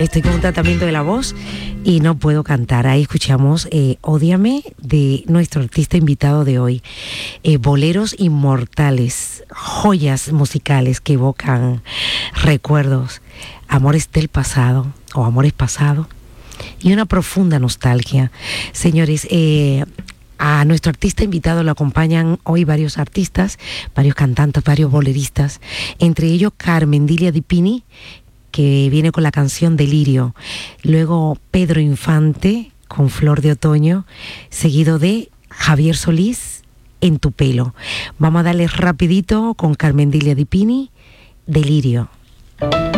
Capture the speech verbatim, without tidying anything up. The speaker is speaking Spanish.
estoy con un tratamiento de la voz y no puedo cantar. Ahí escuchamos eh, Ódiame, de nuestro artista invitado de hoy. Eh, boleros inmortales, joyas musicales que evocan recuerdos, amores del pasado o amores pasados y una profunda nostalgia. Señores, eh, a nuestro artista invitado lo acompañan hoy varios artistas, varios cantantes, varios boleristas, entre ellos Carmen Dilia Di Pini, que viene con la canción Delirio, luego Pedro Infante con Flor de Otoño, seguido de Javier Solís, En tu pelo. Vamos a darle rapidito con Carmen Dilia Di Pini, Delirio.